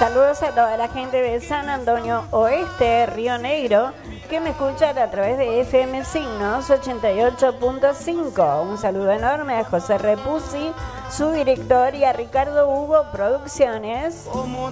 Saludos a toda la gente de San Antonio Oeste, Río Negro, que me escuchan a través de FM Signos 88.5. Un saludo enorme a José Repuzzi, su director, y a Ricardo Hugo Producciones. Como